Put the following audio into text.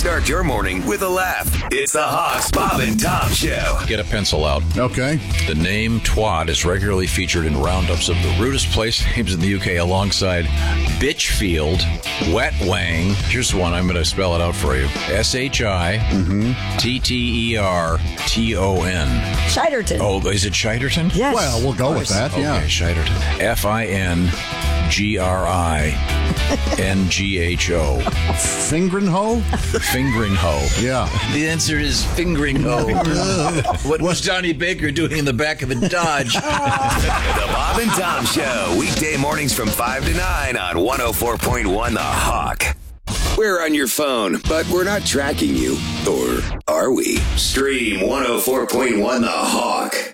Start your morning with a laugh. It's the Hawks, Bob and Tom Show. Get a pencil out. Okay. The name Twat is regularly featured in roundups of the rudest place names in the UK alongside Bitchfield, Wet Wang. Here's one. I'm going to spell it out for you. Shitterton. Shiderton. Oh, is it Shiderton? Yes. Well, we'll go with that, yeah. Okay, Shiderton. FINGRINGHO. Fingrinho? Fingering hoe. Yeah. The answer is fingering hoe. What was Johnny Baker doing in the back of a Dodge? The Bob and Tom Show. Weekday mornings from 5 to 9 on 104.1 The Hawk. We're on your phone, but we're not tracking you. Or are we? Stream 104.1 The Hawk.